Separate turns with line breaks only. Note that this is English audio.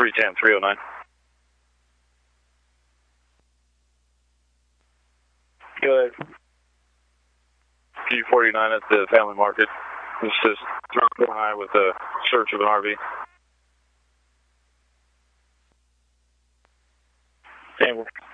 310, 309. Go ahead. G49 at the Family Market. This is Drop High with a search of an RV. Tampa.